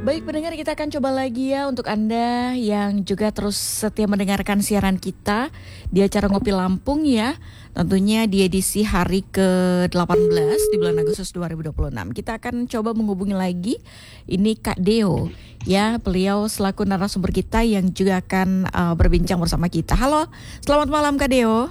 Baik pendengar, kita akan coba lagi ya untuk Anda yang juga terus setia mendengarkan siaran kita di acara Ngopi Lampung ya. Tentunya di edisi hari ke-18 di bulan Agustus 2026. Kita akan coba menghubungi lagi ini Kak Deo ya. Beliau selaku narasumber kita yang juga akan berbincang bersama kita. Halo, selamat malam Kak Deo.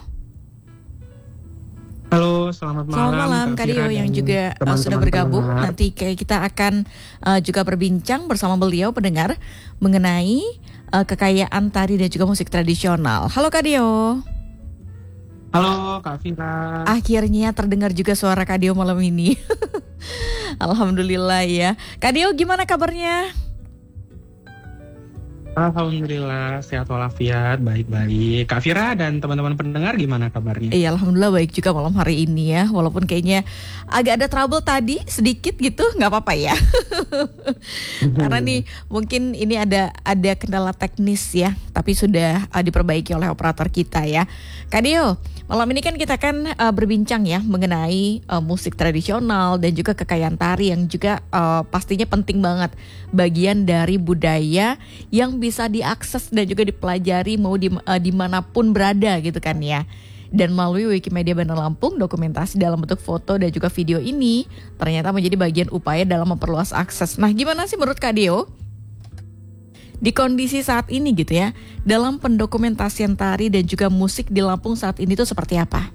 Halo, selamat malam. Selamat malam Kak Deo yang juga sudah bergabung. Nanti kita akan juga berbincang bersama beliau pendengar mengenai kekayaan tari dan juga musik tradisional. Halo Kak Deo. Halo Kak Vira. Akhirnya terdengar juga suara Kak Deo malam ini. Alhamdulillah ya. Kak Deo gimana kabarnya? Alhamdulillah sehat walafiat, baik-baik. Kak Vira dan teman-teman pendengar gimana kabarnya? Iya, alhamdulillah baik juga malam hari ini ya. Walaupun kayaknya agak ada trouble tadi sedikit gitu, nggak apa-apa ya. Karena nih mungkin ini ada kendala teknis ya, tapi sudah diperbaiki oleh operator kita ya. Kak Deo, malam ini kan kita akan berbincang ya mengenai musik tradisional dan juga kekayaan tari yang juga pastinya penting banget, bagian dari budaya yang bisa diakses dan juga dipelajari mau dimanapun berada gitu kan ya. Dan melalui Wikimedia Bandar Lampung, dokumentasi dalam bentuk foto dan juga video ini ternyata menjadi bagian upaya dalam memperluas akses. Nah, gimana sih menurut Kak Deo di kondisi saat ini gitu ya, dalam pendokumentasian tari dan juga musik di Lampung saat ini tuh seperti apa?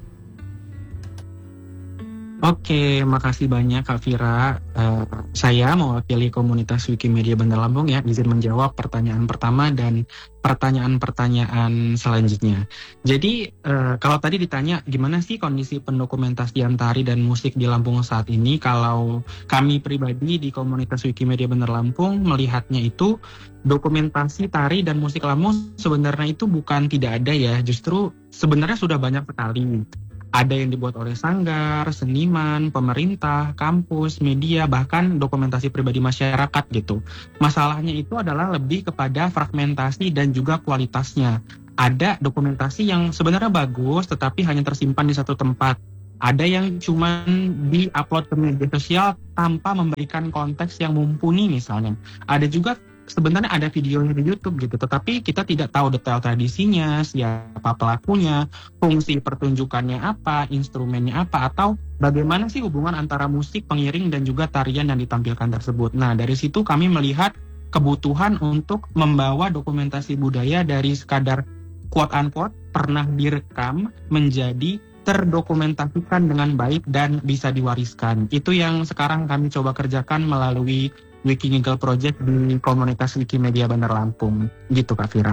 Oke, makasih banyak Kak Vira. Saya mewakili komunitas Wikimedia Bandar Lampung ya, izin menjawab pertanyaan pertama dan pertanyaan-pertanyaan selanjutnya. Jadi kalau tadi ditanya gimana sih kondisi pendokumentasian tari dan musik di Lampung saat ini, kalau kami pribadi di komunitas Wikimedia Bandar Lampung melihatnya itu dokumentasi tari dan musik Lampung sebenarnya itu bukan tidak ada ya, justru sebenarnya sudah banyak sekali. Ada yang dibuat oleh sanggar, seniman, pemerintah, kampus, media, bahkan dokumentasi pribadi masyarakat gitu. Masalahnya itu adalah lebih kepada fragmentasi dan juga kualitasnya. Ada dokumentasi yang sebenarnya bagus tetapi hanya tersimpan di satu tempat. Ada yang cuma di-upload ke media sosial tanpa memberikan konteks yang mumpuni misalnya. Ada juga sebenarnya ada videonya di YouTube gitu, tetapi kita tidak tahu detail tradisinya, siapa pelakunya, fungsi pertunjukannya apa, instrumennya apa, atau bagaimana sih hubungan antara musik, pengiring, dan juga tarian yang ditampilkan tersebut. Nah, dari situ kami melihat kebutuhan untuk membawa dokumentasi budaya dari sekadar quote-unquote pernah direkam menjadi terdokumentasikan dengan baik dan bisa diwariskan. Itu yang sekarang kami coba kerjakan melalui Wikinegal Project di komunitas Wikimedia Bandar Lampung. Gitu Kak Vira.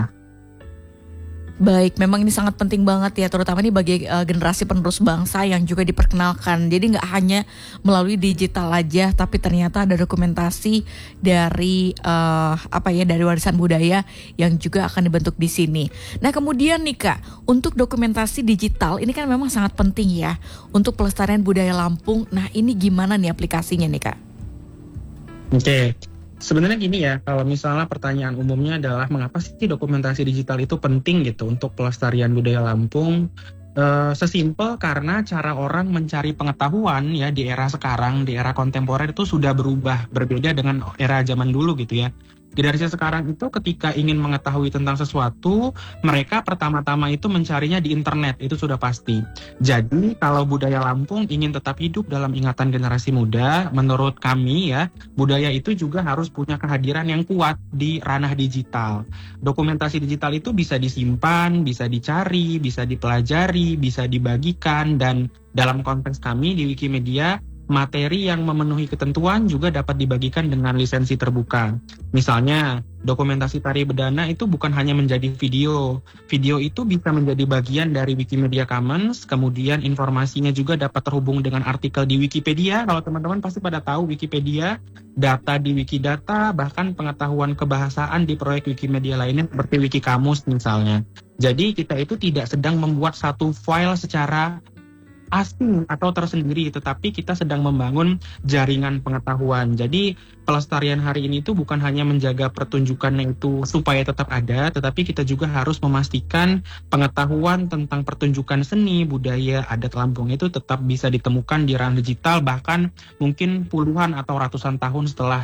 Baik, memang ini sangat penting banget ya, terutama ini bagi generasi penerus bangsa yang juga diperkenalkan. Jadi nggak hanya melalui digital aja, tapi ternyata ada dokumentasi dari dari warisan budaya yang juga akan dibentuk di sini. Nah kemudian nih Kak, untuk dokumentasi digital ini kan memang sangat penting ya untuk pelestarian budaya Lampung. Nah ini gimana nih aplikasinya nih Kak? Oke, sebenarnya gini ya, kalau misalnya pertanyaan umumnya adalah mengapa sih dokumentasi digital itu penting gitu untuk pelestarian budaya Lampung? Sesimpel karena cara orang mencari pengetahuan ya di era sekarang, di era kontemporer itu sudah berubah, berbeda dengan era zaman dulu gitu ya. Generasi sekarang itu ketika ingin mengetahui tentang sesuatu, mereka pertama-tama itu mencarinya di internet, itu sudah pasti. Jadi kalau budaya Lampung ingin tetap hidup dalam ingatan generasi muda, menurut kami ya, budaya itu juga harus punya kehadiran yang kuat di ranah digital. Dokumentasi digital itu bisa disimpan, bisa dicari, bisa dipelajari, bisa dibagikan, dan dalam konteks kami di Wikimedia, materi yang memenuhi ketentuan juga dapat dibagikan dengan lisensi terbuka. Misalnya, dokumentasi tari bedana itu bukan hanya menjadi video. Video itu bisa menjadi bagian dari Wikimedia Commons, kemudian informasinya juga dapat terhubung dengan artikel di Wikipedia. Kalau teman-teman pasti pada tahu Wikipedia, data di Wikidata, bahkan pengetahuan kebahasaan di proyek Wikimedia lainnya seperti Wikikamus misalnya. Jadi kita itu tidak sedang membuat satu file secara asing atau tersendiri, tetapi kita sedang membangun jaringan pengetahuan. Jadi pelestarian hari ini itu bukan hanya menjaga pertunjukannya itu supaya tetap ada, tetapi kita juga harus memastikan pengetahuan tentang pertunjukan seni, budaya, adat Lampung itu tetap bisa ditemukan di ranah digital, bahkan mungkin puluhan atau ratusan tahun setelah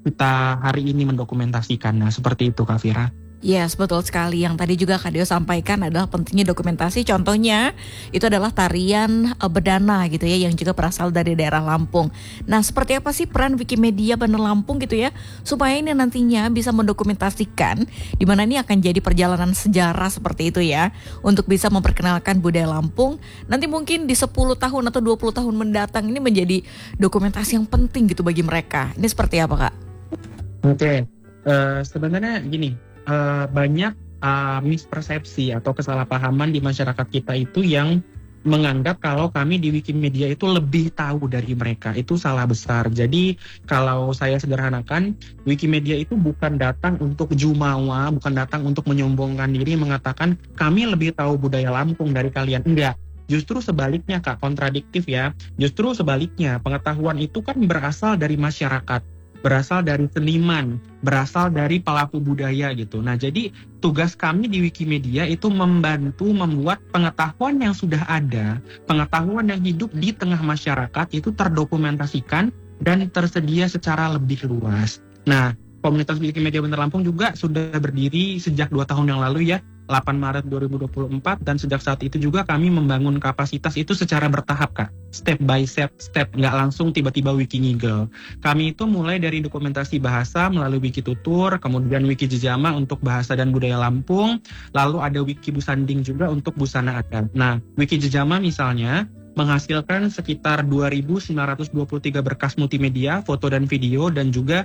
kita hari ini mendokumentasikan. Nah, seperti itu Kak Vira. Yes, betul sekali. Yang tadi juga Kak Dio sampaikan adalah pentingnya dokumentasi. Contohnya itu adalah tarian bedana gitu ya, yang juga berasal dari daerah Lampung. Nah, seperti apa sih peran Wikimedia Bandar Lampung gitu ya, supaya ini nantinya bisa mendokumentasikan di mana ini akan jadi perjalanan sejarah seperti itu ya, untuk bisa memperkenalkan budaya Lampung. Nanti mungkin di 10 tahun atau 20 tahun mendatang ini menjadi dokumentasi yang penting gitu bagi mereka. Ini seperti apa Kak? Oke, sebenarnya gini. Banyak mispersepsi atau kesalahpahaman di masyarakat kita itu yang menganggap kalau kami di Wikimedia itu lebih tahu dari mereka. Itu salah besar. Jadi kalau saya sederhanakan, Wikimedia itu bukan datang untuk jumawa, bukan datang untuk menyombongkan diri, mengatakan kami lebih tahu budaya Lampung dari kalian. Enggak. Justru sebaliknya Kak, kontradiktif ya. Justru sebaliknya, pengetahuan itu kan berasal dari masyarakat, berasal dari seniman, berasal dari pelaku budaya gitu. Nah, jadi tugas kami di Wikimedia itu membantu membuat pengetahuan yang sudah ada, pengetahuan yang hidup di tengah masyarakat itu terdokumentasikan dan tersedia secara lebih luas. Nah, komunitas Wikimedia Bandar Lampung juga sudah berdiri sejak 2 tahun yang lalu ya, 8 Maret 2024, dan sejak saat itu juga kami membangun kapasitas itu secara bertahap Kak, step by step, nggak langsung tiba-tiba Wikingigel. Kami itu mulai dari dokumentasi bahasa melalui Wikitutur, kemudian Wiki Jejama untuk bahasa dan budaya Lampung, lalu ada Wiki Busanding juga untuk busana adat. Nah, Wiki Jejama misalnya menghasilkan sekitar 2.923 berkas multimedia, foto dan video, dan juga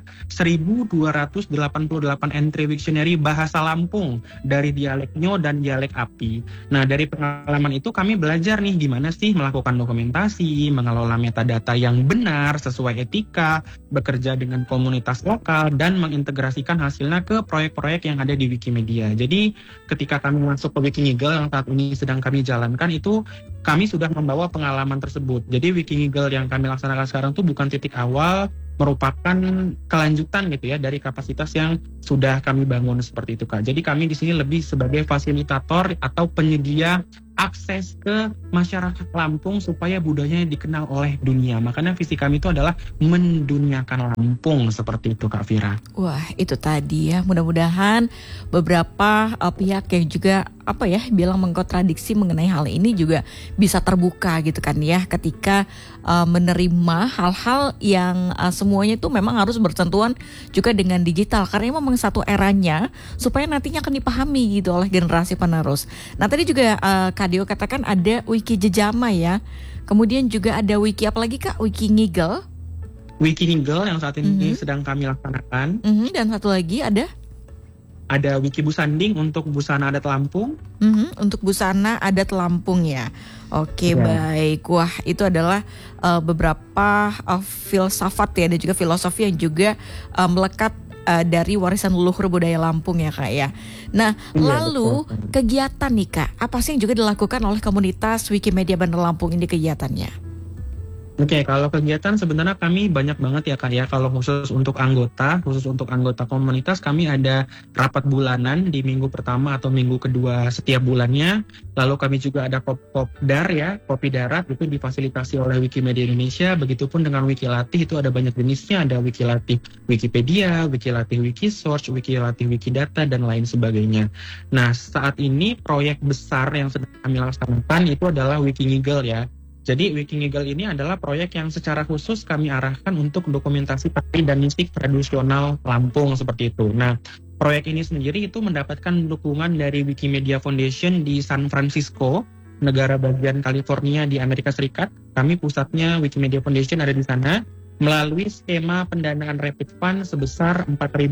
1.288 entry Wiktionary bahasa Lampung dari dialek Nyo dan dialek Api. Nah, dari pengalaman itu kami belajar nih gimana sih melakukan dokumentasi, mengelola metadata yang benar sesuai etika, bekerja dengan komunitas lokal, dan mengintegrasikan hasilnya ke proyek-proyek yang ada di Wikimedia. Jadi ketika kami masuk ke Wikingigel yang saat ini sedang kami jalankan itu, kami sudah membawa pengalaman tersebut. Jadi Wikingigel yang kami laksanakan sekarang itu bukan titik awal, merupakan kelanjutan gitu ya dari kapasitas yang sudah kami bangun seperti itu Kak. Jadi kami di sini lebih sebagai fasilitator atau penyedia akses ke masyarakat Lampung supaya budayanya dikenal oleh dunia. Makanya visi kami itu adalah menduniakan Lampung seperti itu Kak Vira. Wah, itu tadi ya. Mudah-mudahan beberapa pihak yang juga bilang mengkontradiksi mengenai hal ini juga bisa terbuka gitu kan ya, ketika menerima hal-hal yang semuanya itu memang harus bersentuhan juga dengan digital, karena memang satu eranya supaya nantinya akan dipahami gitu oleh generasi penerus. Nah, tadi juga Kak Dio katakan ada Wiki Jejama ya, kemudian juga ada wiki apa lagi Kak? Wikingigel. Wikingigel yang saat ini sedang kami laksanakan. Dan satu lagi ada Wiki Busanding untuk busana adat Lampung. Untuk busana adat Lampung ya. Oke, baik. Wah, itu adalah beberapa filsafat ya, dan juga filosofi yang juga melekat dari warisan leluhur budaya Lampung ya Kak ya. Nah, lalu kegiatan nih Kak, apa sih yang juga dilakukan oleh komunitas Wikimedia Bandar Lampung ini kegiatannya? Oke, kalau kegiatan sebenarnya kami banyak banget ya Kak ya. Kalau khusus untuk anggota komunitas, kami ada rapat bulanan di minggu pertama atau minggu kedua setiap bulannya. Lalu kami juga ada kopdar ya, kopi darat, itu difasilitasi oleh Wikimedia Indonesia. Begitupun dengan Wikilatih, itu ada banyak jenisnya. Ada Wikilatih Wikipedia, Wikilatih Wikisource, Wikilatih Wikidata, dan lain sebagainya. Nah, saat ini proyek besar yang sedang kami laksanakan itu adalah Wikingigel ya. Jadi Wikingigel ini adalah proyek yang secara khusus kami arahkan untuk dokumentasi tari dan musik tradisional Lampung seperti itu. Nah, proyek ini sendiri itu mendapatkan dukungan dari Wikimedia Foundation di San Francisco, negara bagian California di Amerika Serikat. Kami pusatnya Wikimedia Foundation ada di sana, melalui skema pendanaan rapid fund sebesar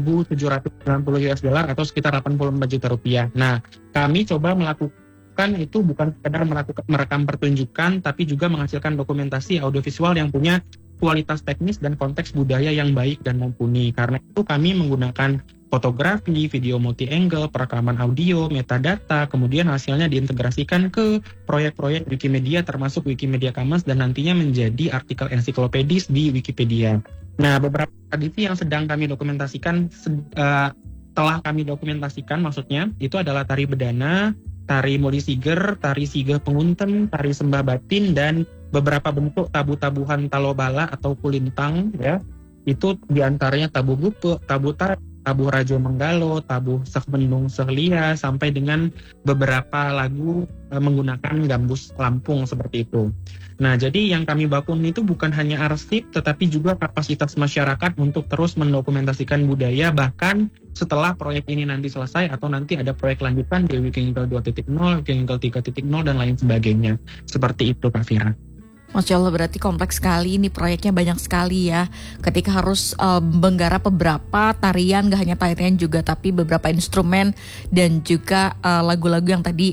$4.790 atau sekitar 84 juta rupiah. Nah, kami coba melakukan itu bukan sekedar merekam pertunjukan, tapi juga menghasilkan dokumentasi audiovisual yang punya kualitas teknis dan konteks budaya yang baik dan mumpuni. Karena itu kami menggunakan fotografi, video multi-angle, perekaman audio, metadata, kemudian hasilnya diintegrasikan ke proyek-proyek Wikimedia termasuk Wikimedia Commons dan nantinya menjadi artikel ensiklopedis di Wikipedia. Nah, beberapa tradisi yang sedang kami dokumentasikan, telah kami dokumentasikan maksudnya, itu adalah tari bedana, tari Moli Siger, tari Sigeh Pengunten, tari Sembah Batin, dan beberapa bentuk tabu-tabuhan talobala atau kulintang ya, Itu diantaranya tabuh gupe, tabuh tarik, tabuh Rajo Menggalo, tabuh Sekmenung Sehlia, sampai dengan beberapa lagu menggunakan gambus Lampung seperti itu. Nah, jadi yang kami bangun itu bukan hanya arsip, tetapi juga kapasitas masyarakat untuk terus mendokumentasikan budaya, bahkan setelah proyek ini nanti selesai atau nanti ada proyek lanjutan di Wikingkel 2.0, Wikingkel 3.0, dan lain sebagainya. Seperti itu, Kak Fira. Masya Allah, berarti kompleks sekali ini, proyeknya banyak sekali ya. Ketika harus menggarap beberapa tarian, gak hanya tarian juga, tapi beberapa instrumen dan juga lagu-lagu yang tadi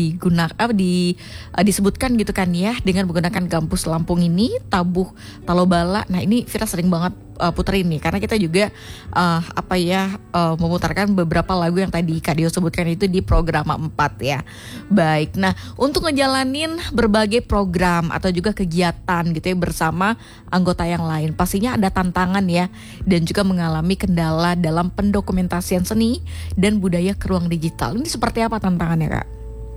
disebutkan gitu kan ya, dengan menggunakan gambus Lampung ini, tabuh Talobala. Nah ini Fira sering banget puterin nih, karena kita juga memutarkan beberapa lagu yang tadi Kak Dio sebutkan itu di program 4 ya. Baik, nah untuk ngejalanin berbagai program atau juga kegiatan gitu ya bersama anggota yang lain, pastinya ada tantangan ya, dan juga mengalami kendala dalam pendokumentasian seni dan budaya ke ruang digital. Ini seperti apa tantangannya, Kak?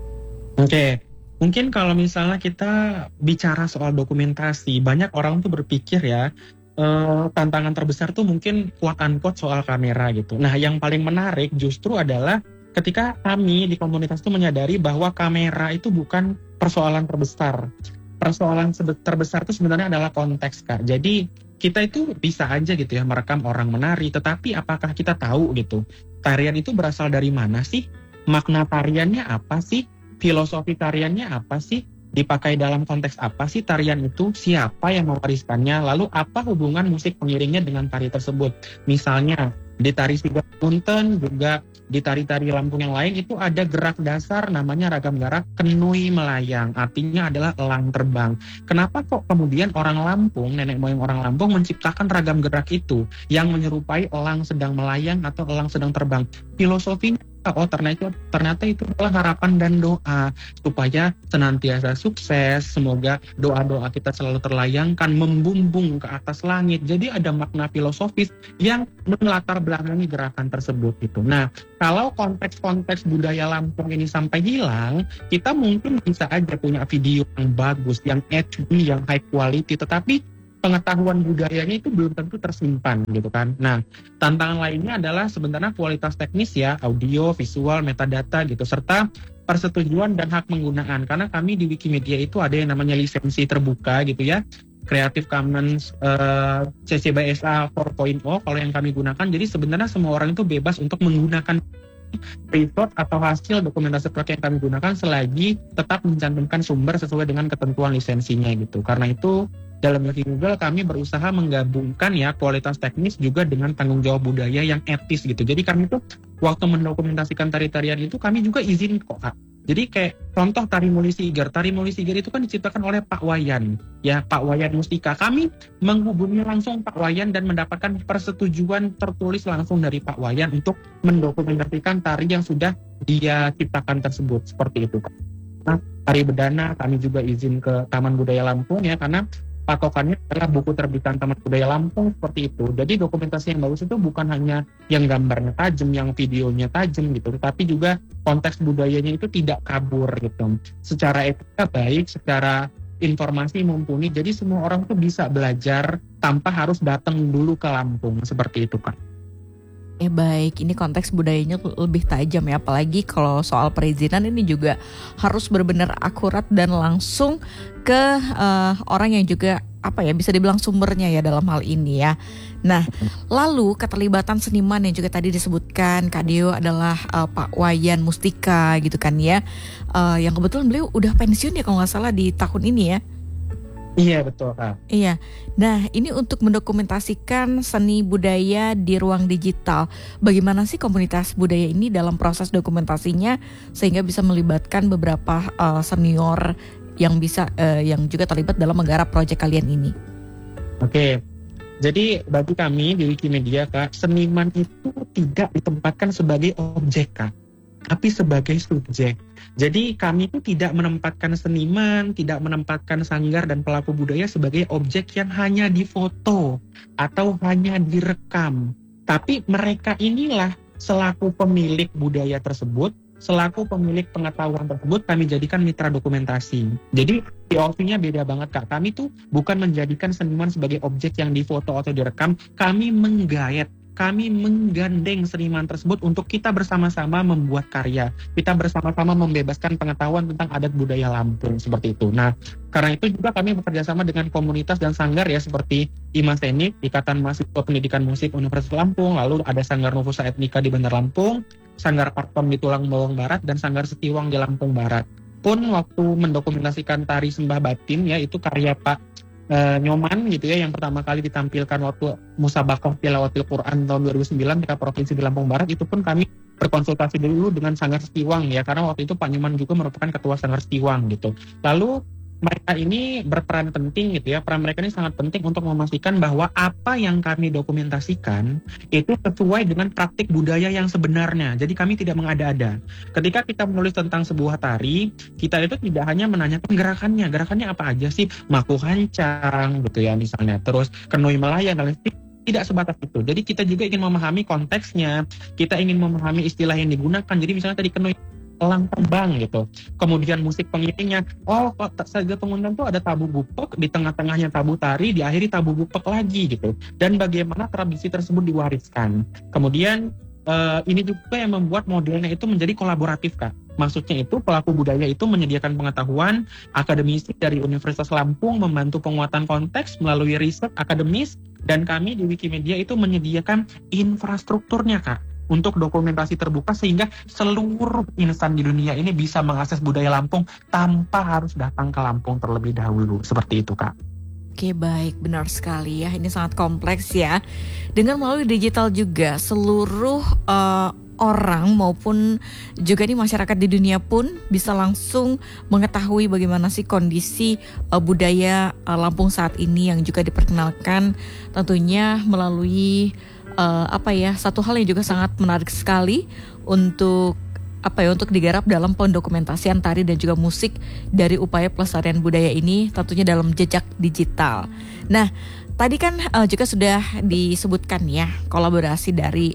Oke. Mungkin kalau misalnya kita bicara soal dokumentasi, banyak orang tuh berpikir ya, tantangan terbesar tuh mungkin quote unquote soal kamera gitu. Nah, yang paling menarik justru adalah ketika kami di komunitas itu menyadari bahwa kamera itu bukan persoalan terbesar. Persoalan terbesar itu sebenarnya adalah konteks, Kak. Jadi kita itu bisa aja gitu ya merekam orang menari, tetapi apakah kita tahu gitu tarian itu berasal dari mana sih? Makna tariannya apa sih? Filosofi tariannya apa sih? Dipakai dalam konteks apa sih tarian itu, siapa yang mewariskannya, lalu apa hubungan musik pengiringnya dengan tari tersebut. Misalnya di tari Sigat Punten, juga di tari-tari Lampung yang lain itu ada gerak dasar namanya ragam garak kenui melayang, artinya adalah elang terbang. Kenapa kok kemudian orang Lampung, nenek moyang orang Lampung menciptakan ragam gerak itu yang menyerupai elang sedang melayang atau elang sedang terbang? Filosofinya, ternyata itu adalah harapan dan doa supaya senantiasa sukses, semoga doa-doa kita selalu terlayangkan, membumbung ke atas langit. Jadi ada makna filosofis yang melatar belakangi gerakan tersebut gitu. Nah, kalau konteks-konteks budaya Lampung ini sampai hilang, kita mungkin bisa aja punya video yang bagus, yang HD, yang high quality, tetapi pengetahuan budayanya itu belum tentu tersimpan gitu kan. Nah, tantangan lainnya adalah sebenarnya kualitas teknis ya, audio, visual, metadata gitu, serta persetujuan dan hak penggunaan. Karena kami di Wikimedia itu ada yang namanya lisensi terbuka gitu ya, Creative Commons CC by SA 4.0 kalau yang kami gunakan. Jadi sebenarnya semua orang itu bebas untuk menggunakan report atau hasil dokumentasi proyek yang kami gunakan selagi tetap mencantumkan sumber sesuai dengan ketentuan lisensinya gitu. Karena itu dalam Google kami berusaha menggabungkan ya kualitas teknis juga dengan tanggung jawab budaya yang etis gitu. Jadi kami tuh waktu mendokumentasikan tari-tarian itu kami juga izin kok, Kak. Jadi kayak contoh tari Muli Siger. Tari Muli Siger itu kan diciptakan oleh Pak Wayan, ya Pak Wayan Mustika. Kami menghubungi langsung Pak Wayan dan mendapatkan persetujuan tertulis langsung dari Pak Wayan untuk mendokumentasikan tari yang sudah dia ciptakan tersebut. Seperti itu, Kak. Nah, tari Bedana kami juga izin ke Taman Budaya Lampung ya, karena patokannya adalah buku terbitan Taman Budaya Lampung seperti itu. Jadi dokumentasi yang bagus itu bukan hanya yang gambarnya tajam, yang videonya tajam gitu, tapi juga konteks budayanya itu tidak kabur gitu. Secara etika baik, secara informasi mumpuni, jadi semua orang tuh bisa belajar tanpa harus datang dulu ke Lampung, seperti itu, Kak. Baik, ini konteks budayanya lebih tajam ya, apalagi kalau soal perizinan ini juga harus benar-benar akurat dan langsung ke orang yang juga bisa dibilang sumbernya ya dalam hal ini ya. Nah, lalu keterlibatan seniman yang juga tadi disebutkan Kak Dio adalah Pak Wayan Mustika gitu kan ya, yang kebetulan beliau udah pensiun ya kalau nggak salah di tahun ini ya. Iya betul, Kak. Iya. Nah, ini untuk mendokumentasikan seni budaya di ruang digital. Bagaimana sih komunitas budaya ini dalam proses dokumentasinya sehingga bisa melibatkan beberapa senior yang yang juga terlibat dalam menggarap proyek kalian ini? Oke. Jadi bagi kami di Wikimedia, Kak, seniman itu tidak ditempatkan sebagai objek, Kak, tapi sebagai subjek. Jadi kami itu tidak menempatkan seniman, tidak menempatkan sanggar dan pelaku budaya sebagai objek yang hanya difoto atau hanya direkam. Tapi mereka inilah selaku pemilik budaya tersebut selaku pemilik pengetahuan tersebut kami jadikan mitra dokumentasi. Jadi POV-nya beda banget Kak. Kami tuh bukan menjadikan seniman sebagai objek yang difoto atau direkam, kami menggayat, kami menggandeng seniman tersebut untuk kita bersama-sama membuat karya. Kita bersama-sama membebaskan pengetahuan tentang adat budaya Lampung, seperti itu. Nah, karena itu juga kami bekerja sama dengan komunitas dan sanggar ya, seperti IMASENIK, Ikatan Mahasiswa Pendidikan Musik Universitas Lampung, lalu ada Sanggar Nufusa Etnika di Bandar Lampung, Sanggar Partom di Tulang Bawang Barat, dan Sanggar Setiwang di Lampung Barat. Pun waktu mendokumentasikan tari sembah batin ya, itu karya Pak Nyoman gitu ya, yang pertama kali ditampilkan waktu Musabakoh Tilawatil Quran tahun 2009 di Provinsi di Lampung Barat, itu pun kami berkonsultasi dulu dengan Sanggar Setiwang ya, karena waktu itu Pak Nyoman juga merupakan ketua Sanggar Setiwang gitu. Lalu mereka ini berperan penting gitu ya, peran mereka ini sangat penting untuk memastikan bahwa apa yang kami dokumentasikan itu sesuai dengan praktik budaya yang sebenarnya. Jadi kami tidak mengada-ada. Ketika kita menulis tentang sebuah tari, kita itu tidak hanya menanyakan gerakannya apa aja sih, maku hancang gitu ya misalnya, terus kenoi melayang dan lain-lain. Tidak sebatas itu. Jadi kita juga ingin memahami konteksnya, kita ingin memahami istilah yang digunakan. Jadi misalnya tadi kenoi elang terbang gitu. Kemudian musik pengiringnya, kok saja pengundan tuh ada tabu bupek, di tengah-tengahnya tabu tari, diakhiri tabu bupek lagi gitu. Dan bagaimana tradisi tersebut diwariskan. Kemudian ini juga yang membuat modelnya itu menjadi kolaboratif Kak. Maksudnya itu pelaku budaya itu menyediakan pengetahuan, akademisi dari Universitas Lampung membantu penguatan konteks melalui riset akademis, dan kami di Wikimedia itu menyediakan infrastrukturnya Kak, untuk dokumentasi terbuka sehingga seluruh insan di dunia ini bisa mengakses budaya Lampung tanpa harus datang ke Lampung terlebih dahulu. Seperti itu Kak. Oke, baik, benar sekali ya. Ini sangat kompleks ya. Dengan melalui digital juga seluruh orang maupun juga nih masyarakat di dunia pun bisa langsung mengetahui bagaimana sih kondisi budaya Lampung saat ini, yang juga diperkenalkan tentunya melalui satu hal yang juga sangat menarik sekali untuk untuk digarap dalam pendokumentasian tari dan juga musik dari upaya pelestarian budaya ini, tentunya dalam jejak digital. Nah, tadi kan juga sudah disebutkan ya kolaborasi dari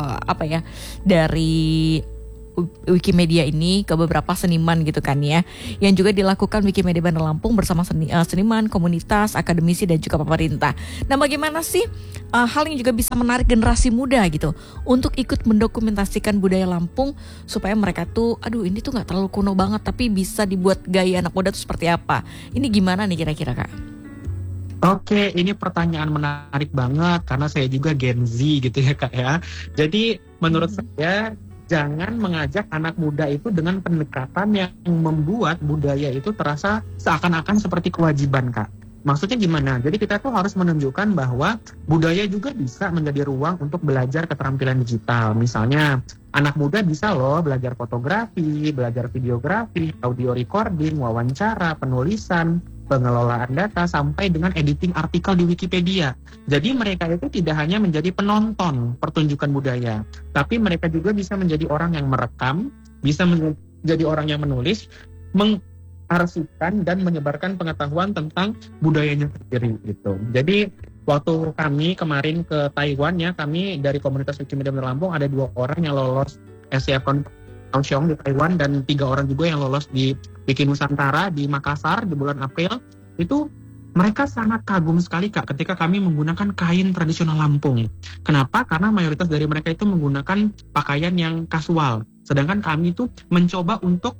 dari Wikimedia ini ke beberapa seniman gitu kan ya, yang juga dilakukan Wikimedia Bandar Lampung bersama seniman, komunitas, akademisi dan juga pemerintah. Nah, bagaimana sih hal yang juga bisa menarik generasi muda gitu untuk ikut mendokumentasikan budaya Lampung supaya mereka tuh, ini tuh nggak terlalu kuno banget tapi bisa dibuat gaya anak muda tuh seperti apa? Ini gimana nih kira-kira Kak? Oke, ini pertanyaan menarik banget karena saya juga Gen Z gitu ya Kak ya. Jadi menurut saya jangan mengajak anak muda itu dengan pendekatan yang membuat budaya itu terasa seakan-akan seperti kewajiban Kak. Maksudnya gimana? Jadi kita tuh harus menunjukkan bahwa budaya juga bisa menjadi ruang untuk belajar keterampilan digital. Misalnya anak muda bisa loh belajar fotografi, belajar videografi, audio recording, wawancara, penulisan, pengelolaan data, sampai dengan editing artikel di Wikipedia. Jadi mereka itu tidak hanya menjadi penonton pertunjukan budaya, tapi mereka juga bisa menjadi orang yang merekam, bisa menjadi orang yang menulis, mengarsipkan dan menyebarkan pengetahuan tentang budayanya sendiri gitu. Jadi waktu kami kemarin ke Taiwan ya, kami dari komunitas Wikimedia Bandar Lampung ada 2 orang yang lolos SCF Kaohsiung di Taiwan dan 3 orang juga yang lolos di Wiki Nusantara di Makassar di bulan April. Itu mereka sangat kagum sekali Kak ketika kami menggunakan kain tradisional Lampung. Kenapa? Karena mayoritas dari mereka itu menggunakan pakaian yang kasual. Sedangkan kami itu mencoba untuk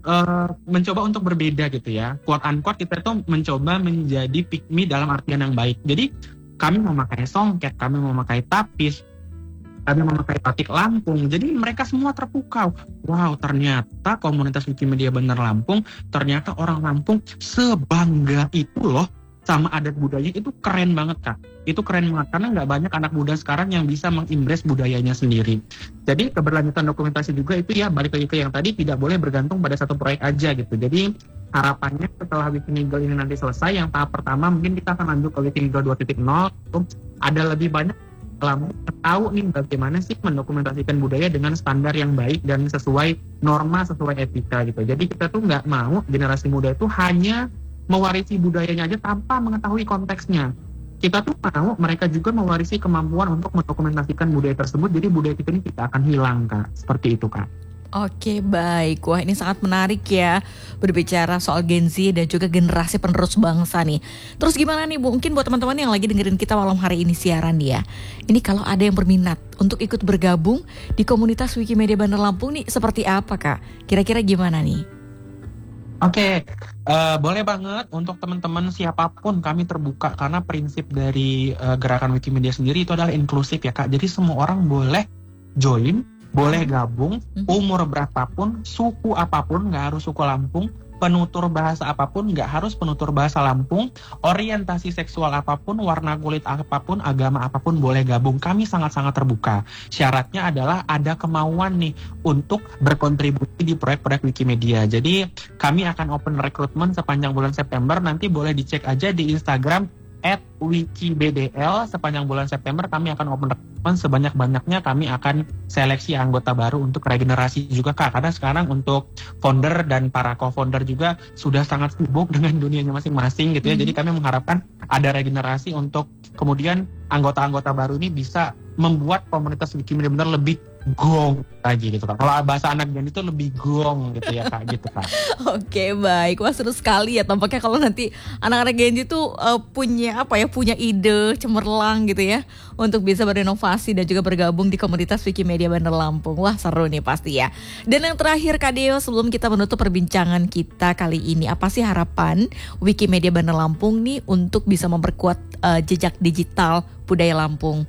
berbeda gitu ya. Quote unquote kita itu mencoba menjadi pick me dalam artian yang baik. Jadi kami memakai songket, kami memakai tapis, kami memakai batik Lampung. Jadi mereka semua terpukau. Wow, ternyata komunitas Wikimedia Bandar Lampung, ternyata orang Lampung sebangga itu loh sama adat budaya. Itu keren banget Kak. Itu keren banget karena nggak banyak anak muda sekarang yang bisa mengimbres budayanya sendiri. Jadi keberlanjutan dokumentasi juga itu ya, balik lagi ke yang tadi, tidak boleh bergantung pada satu proyek aja gitu. Jadi harapannya setelah Wikimigel ini nanti selesai, yang tahap pertama mungkin kita akan lanjut ke Wikimigel 2.0. Ada lebih banyak Lampung tahu nih bagaimana sih mendokumentasikan budaya dengan standar yang baik dan sesuai norma, sesuai etika gitu. Jadi kita tuh nggak mau generasi muda itu hanya mewarisi budayanya aja tanpa mengetahui konteksnya. Kita tuh mau mereka juga mewarisi kemampuan untuk mendokumentasikan budaya tersebut. Jadi budaya kita ini tidak akan hilang Kak. Seperti itu Kak. Oke, baik. Wah, ini sangat menarik ya berbicara soal Gen Z dan juga generasi penerus bangsa nih. Terus gimana nih Bu? Mungkin buat teman-teman yang lagi dengerin kita malam hari ini siaran ya. Ini kalau ada yang berminat untuk ikut bergabung di komunitas Wikimedia Bandar Lampung nih seperti apa Kak? Kira-kira gimana nih? Oke, boleh banget untuk teman-teman siapapun kami terbuka karena prinsip dari gerakan Wikimedia sendiri itu adalah inklusif ya Kak. Jadi semua orang boleh join, boleh gabung, umur berapapun, suku apapun, nggak harus suku Lampung, penutur bahasa apapun, nggak harus penutur bahasa Lampung, orientasi seksual apapun, warna kulit apapun, agama apapun boleh gabung. Kami sangat-sangat terbuka. Syaratnya adalah ada kemauan nih untuk berkontribusi di proyek-proyek Wikimedia. Jadi kami akan open recruitment sepanjang bulan September. Nanti boleh dicek aja di Instagram @wikibdl. Sepanjang bulan September kami akan open recruitment sebanyak-banyaknya. Kami akan seleksi anggota baru untuk regenerasi juga Kak. Karena sekarang untuk founder dan para co-founder juga sudah sangat sibuk dengan dunianya masing-masing gitu ya. Jadi kami mengharapkan ada regenerasi untuk kemudian anggota-anggota baru ini bisa membuat komunitas Wikimedia benar lebih gong lagi gitu Kak. Kalau bahasa anak Gen itu lebih gong gitu ya Kak, gitu Kak. Oke, baik. Wah, seru sekali ya tampaknya kalau nanti anak-anak Gen Z itu punya ide cemerlang gitu ya untuk bisa berinovasi dan juga bergabung di komunitas Wikimedia Bandar Lampung. Wah, seru nih pasti ya. Dan yang terakhir Kak Deo, sebelum kita menutup perbincangan kita kali ini, apa sih harapan Wikimedia Bandar Lampung nih untuk bisa memperkuat jejak digital budaya Lampung?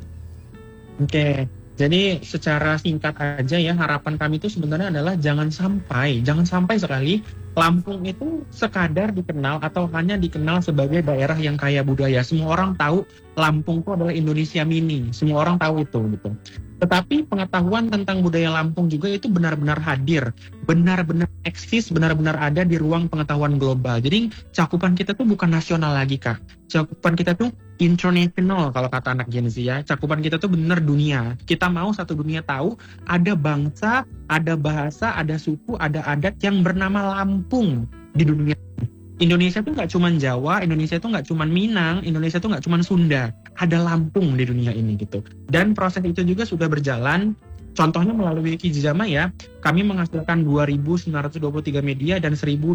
Oke. Jadi secara singkat aja ya, harapan kami itu sebenarnya adalah jangan sampai sekali Lampung itu sekadar dikenal atau hanya dikenal sebagai daerah yang kaya budaya. Semua orang tahu Lampung itu adalah Indonesia mini, semua orang tahu itu gitu. Tetapi pengetahuan tentang budaya Lampung juga itu benar-benar hadir, benar-benar eksis, benar-benar ada di ruang pengetahuan global. Jadi cakupan kita tuh bukan nasional lagi Kak, cakupan kita tuh international kalau kata anak Gen Z ya. Cakupan kita tuh benar dunia. Kita mau satu dunia tahu ada bangsa, ada bahasa, ada suku, ada adat yang bernama Lampung di dunia. Indonesia tuh nggak cuma Jawa, Indonesia tuh nggak cuma Minang, Indonesia tuh nggak cuma Sunda. Ada Lampung di dunia ini gitu. Dan proses itu juga sudah berjalan. Contohnya melalui Kijijama ya, kami menghasilkan 2.923 media dan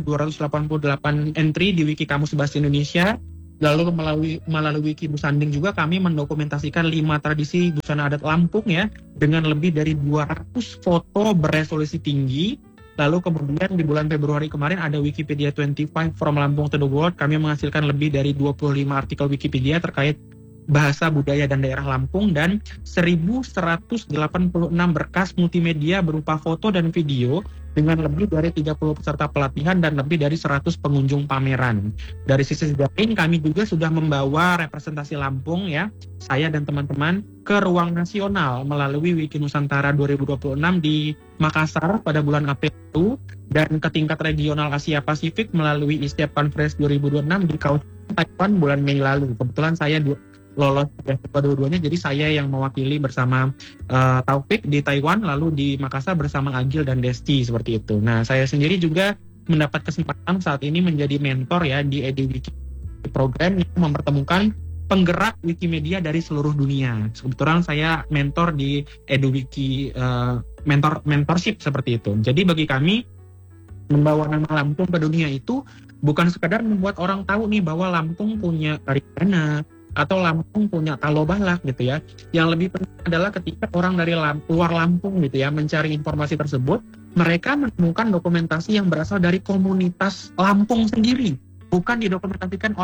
1.288 entry di Wiki Kamus Bahasa Indonesia. Lalu melalui Wiki Busanding juga kami mendokumentasikan 5 tradisi busana adat Lampung ya, dengan lebih dari 200 foto beresolusi tinggi. Lalu kemudian di bulan Februari kemarin ada Wikipedia 25 from Lampung to the World. Kami menghasilkan lebih dari 25 artikel Wikipedia terkait bahasa, budaya, dan daerah Lampung, dan 1.186 berkas multimedia berupa foto dan video dengan lebih dari 30 peserta pelatihan dan lebih dari 100 pengunjung pameran. Dari sisi lain kami juga sudah membawa representasi Lampung ya, saya dan teman-teman ke ruang nasional melalui Wiki Nusantara 2026 di Makassar pada bulan April itu, dan ke tingkat regional Asia Pasifik melalui ISTIAP Conference 2026 di kawasan Taiwan bulan Mei lalu. Kebetulan saya lolos kedua-duanya, jadi saya yang mewakili bersama Taufik di Taiwan, lalu di Makassar bersama Agil dan Desti seperti itu. Nah, saya sendiri juga mendapat kesempatan saat ini menjadi mentor ya di EduWiki program yang mempertemukan penggerak Wikimedia dari seluruh dunia. Kebetulan saya mentor di EduWiki mentorship seperti itu. Jadi bagi kami membawa nama Lampung ke dunia itu bukan sekedar membuat orang tahu nih bahwa Lampung punya Karikana atau Lampung punya Talobalak gitu ya. Yang lebih penting adalah ketika orang dari luar Lampung gitu ya mencari informasi tersebut, mereka menemukan dokumentasi yang berasal dari komunitas Lampung sendiri. Bukan didokumentasikan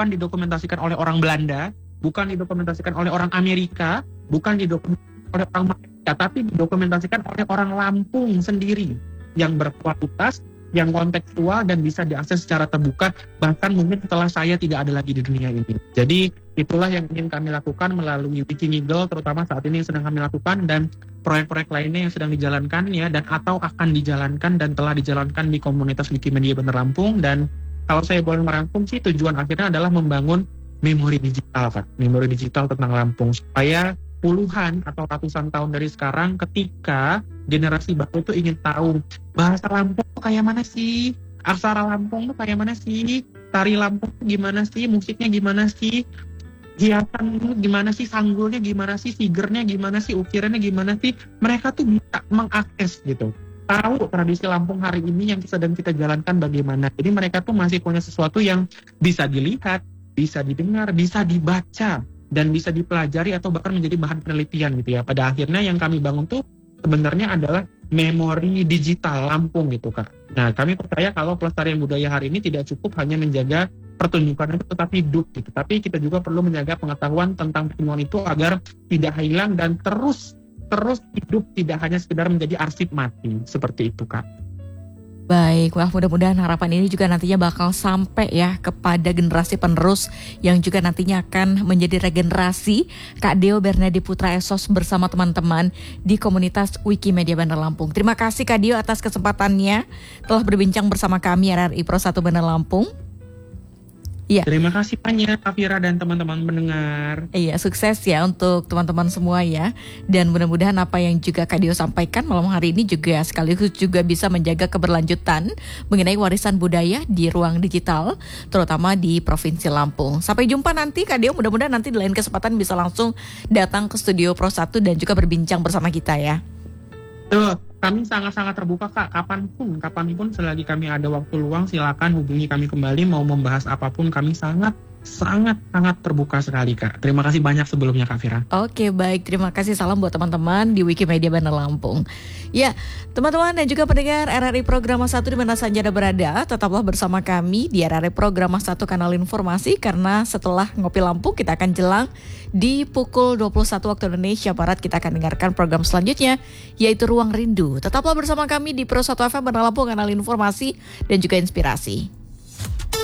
oleh orang Belanda, bukan didokumentasikan oleh orang Amerika, bukan didokumentasikan oleh orang Malaysia, tapi didokumentasikan oleh orang Lampung sendiri yang berkualitas, yang kontekstual, dan bisa diakses secara terbuka, bahkan mungkin setelah saya tidak ada lagi di dunia ini. Jadi itulah yang ingin kami lakukan melalui Wikimigel, terutama saat ini yang sedang kami lakukan, dan proyek-proyek lainnya yang sedang dijalankan ya, dan atau akan dijalankan dan telah dijalankan di komunitas Wikimedia Bandar Lampung. Dan kalau saya boleh merangkum sih, tujuan akhirnya adalah membangun memori digital Pak, memori digital tentang Lampung, supaya puluhan atau ratusan tahun dari sekarang ketika generasi baru itu ingin tahu bahasa Lampung tuh kayak mana sih, aksara Lampung tuh kayak mana sih, tari Lampung tuh gimana sih, musiknya gimana sih, hiasan gimana sih, sanggulnya gimana sih, figurnya gimana sih, ukirannya gimana sih, mereka tuh bisa mengakses gitu. tahu tradisi Lampung hari ini yang sedang kita jalankan bagaimana. Jadi mereka tuh masih punya sesuatu yang bisa dilihat, bisa didengar, bisa dibaca, dan bisa dipelajari atau bahkan menjadi bahan penelitian gitu ya. Pada akhirnya yang kami bangun tuh sebenarnya adalah memori digital Lampung gitu Kak. Nah kami percaya kalau pelestarian budaya hari ini tidak cukup hanya menjaga pertunjukan itu tetapi hidup gitu. Tapi kita juga perlu menjaga pengetahuan tentang pertunjukan itu agar tidak hilang dan terus hidup, tidak hanya sekedar menjadi arsip mati. Seperti itu Kak. Baik, wah mudah-mudahan harapan ini juga nantinya bakal sampai ya kepada generasi penerus yang juga nantinya akan menjadi regenerasi. Kak Deo Bernadi Putra Esos bersama teman-teman di komunitas Wikimedia Bandar Lampung. Terima kasih Kak Deo atas kesempatannya telah berbincang bersama kami RRI Pro 1 Bandar Lampung. Iya. Terima kasih banyak Kak Fira dan teman-teman mendengar. Iya, sukses ya untuk teman-teman semua ya. Dan mudah-mudahan apa yang juga Kak Dio sampaikan malam hari ini juga sekaligus juga bisa menjaga keberlanjutan mengenai warisan budaya di ruang digital, terutama di Provinsi Lampung. Sampai jumpa nanti Kak Dio, mudah-mudahan nanti di lain kesempatan bisa langsung datang ke studio Pro 1 dan juga berbincang bersama kita ya. Tuh, kami sangat-sangat terbuka Kak, kapanpun selagi kami ada waktu luang silakan hubungi kami kembali, mau membahas apapun kami sangat terbuka sekali Kak. Terima kasih banyak sebelumnya Kak Fira. Oke baik, terima kasih, salam buat teman-teman di Wikimedia Bandar Lampung. Ya teman-teman dan juga pendengar RRI Programa 1 di mana saja Anda berada, tetaplah bersama kami di RRI Programa 1 Kanal Informasi, karena setelah Ngopi Lampung kita akan jelang di pukul 21 waktu Indonesia Barat kita akan dengarkan program selanjutnya yaitu Ruang Rindu. Tetaplah bersama kami di Pro 1 FM Bandar Lampung, Kanal Informasi dan juga Inspirasi.